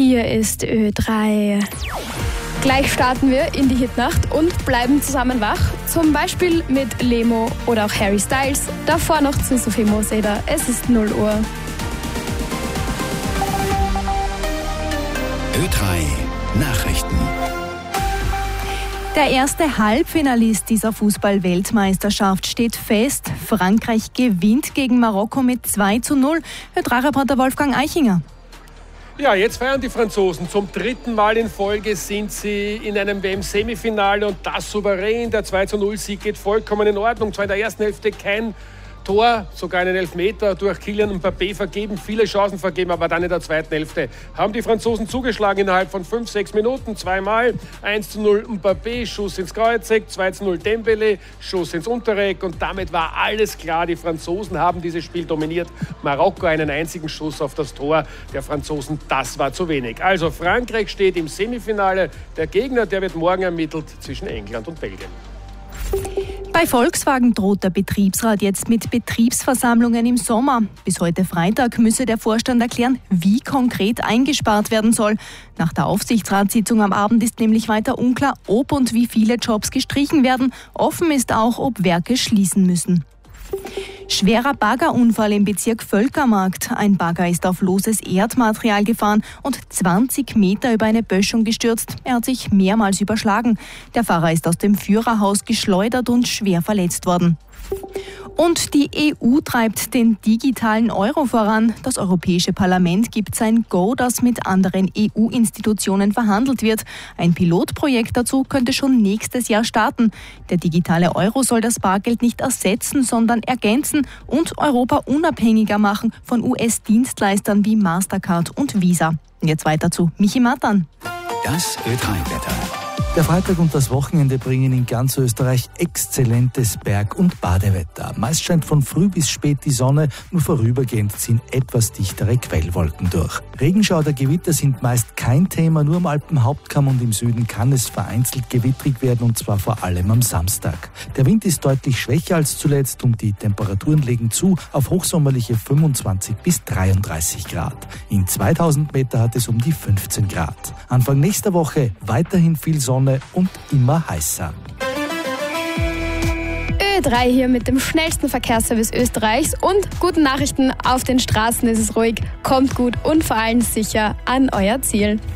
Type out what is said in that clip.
Hier ist Ö3. Gleich starten wir in die Hitnacht und bleiben zusammen wach. Zum Beispiel mit Lemo oder auch Harry Styles. Davor noch zu Sophie Moseder. Es ist 0 Uhr. Ö3 Nachrichten. Der erste Halbfinalist dieser Fußball-Weltmeisterschaft steht fest. Frankreich gewinnt gegen Marokko mit 2:0. Ö3-Reporter Wolfgang Eichinger. Ja, jetzt feiern die Franzosen. Zum 3. Mal in Folge sind sie in einem WM-Semifinale und das souverän. Der 2:0-Sieg geht vollkommen in Ordnung. Zwar in der ersten Hälfte kein Tor, sogar einen Elfmeter durch Kylian Mbappé vergeben, viele Chancen vergeben, aber dann in der zweiten Hälfte haben die Franzosen zugeschlagen innerhalb von 5-6 Minuten, zweimal. 1:0 Mbappé, Schuss ins Kreuzeck, 2:0 Dembélé, Schuss ins Untereck und damit war alles klar. Die Franzosen haben dieses Spiel dominiert. Marokko einen einzigen Schuss auf das Tor der Franzosen, das war zu wenig. Also Frankreich steht im Semifinale. Der Gegner, der wird morgen ermittelt zwischen England und Belgien. Bei Volkswagen droht der Betriebsrat jetzt mit Betriebsversammlungen im Sommer. Bis heute Freitag müsse der Vorstand erklären, wie konkret eingespart werden soll. Nach der Aufsichtsratssitzung am Abend ist nämlich weiter unklar, ob und wie viele Jobs gestrichen werden. Offen ist auch, ob Werke schließen müssen. Schwerer Baggerunfall im Bezirk Völkermarkt. Ein Bagger ist auf loses Erdmaterial gefahren und 20 Meter über eine Böschung gestürzt. Er hat sich mehrmals überschlagen. Der Fahrer ist aus dem Führerhaus geschleudert und schwer verletzt worden. Und die EU treibt den digitalen Euro voran. Das Europäische Parlament gibt sein Go, dass mit anderen EU-Institutionen verhandelt wird. Ein Pilotprojekt dazu könnte schon nächstes Jahr starten. Der digitale Euro soll das Bargeld nicht ersetzen, sondern ergänzen und Europa unabhängiger machen von US-Dienstleistern wie Mastercard und Visa. Jetzt weiter zu Michi Matan. Das Ö3-Wetter. Der Freitag und das Wochenende bringen in ganz Österreich exzellentes Berg- und Badewetter. Meist scheint von früh bis spät die Sonne, nur vorübergehend ziehen etwas dichtere Quellwolken durch. Regenschauer oder Gewitter sind meist kein Thema, nur am Alpenhauptkamm und im Süden kann es vereinzelt gewittrig werden und zwar vor allem am Samstag. Der Wind ist deutlich schwächer als zuletzt und die Temperaturen legen zu auf hochsommerliche 25 bis 33 Grad. In 2000 Meter hat es um die 15 Grad. Anfang nächster Woche weiterhin viel Sonne und immer heißer. Ö3 hier mit dem schnellsten Verkehrsservice Österreichs und guten Nachrichten. Auf den Straßen ist es ruhig, kommt gut und vor allem sicher an euer Ziel.